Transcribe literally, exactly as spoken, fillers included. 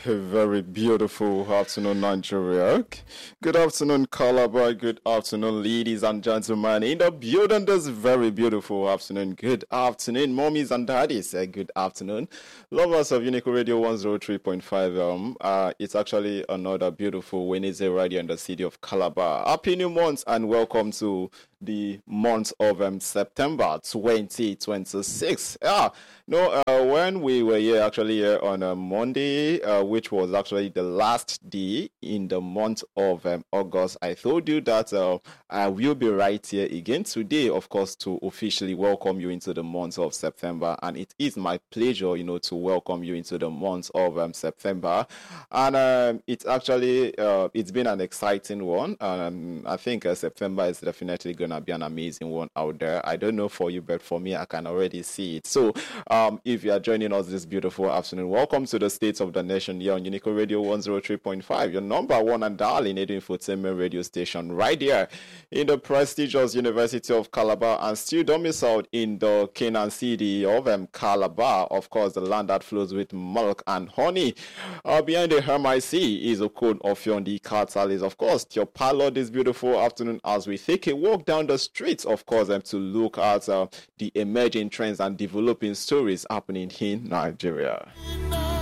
A very beautiful afternoon, Nigeria. Good afternoon, Calabar. Good afternoon, ladies and gentlemen. In the building this very beautiful afternoon. Good afternoon, mommies and daddies. Uh, good afternoon, lovers of Unique Radio one oh three point five. Um, uh, it's actually another beautiful Wednesday right here in the city of Calabar. Happy New Month and welcome to the month of um, September twenty twenty-six. Yeah, no, uh, when we were here actually here on a Monday, uh, which was actually the last day in the month of um, August, I told you that uh, I will be right here again today, of course, to officially welcome you into the month of September. And it is my pleasure, you know, to welcome you into the month of um, September. And um, it's actually, uh, it's been an exciting one. Um, I think uh, September is definitely going to be an amazing one out there. I don't know for you, but for me, I can already see it. So um, if you are joining us this beautiful afternoon, welcome to the States of the Nation here on Unique Radio one oh three point five, your number one and darling infotainment radio station right here in the prestigious University of Calabar and still domiciled in the Canaan city of um, Calabar, of course, the land that flows with milk and honey. Uh, behind the M I C is a code of your the Cartel is, of course, your pilot this beautiful afternoon as we take a walk down the streets, of course, um, to look at uh, the emerging trends and developing stories happening in Nigeria.